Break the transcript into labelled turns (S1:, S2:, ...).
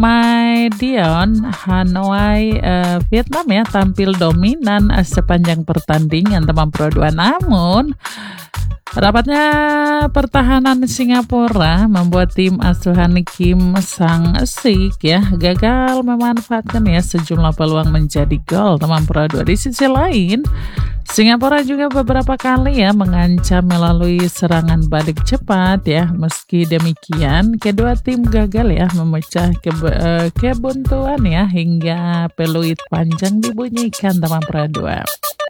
S1: Maedion Hanoi Vietnam ya tampil dominan sepanjang pertandingan teman Pro 2. Namun rapatnya pertahanan Singapura membuat tim asuhan Kim Sang-sik ya gagal memanfaatkan ya sejumlah peluang menjadi gol teman Pro 2. Di sisi lain, Singapura juga beberapa kali ya mengancam melalui serangan balik cepat ya. Meski demikian, kedua tim gagal ya memecah kebuntuan ya hingga peluit panjang dibunyikan teman Pro 2.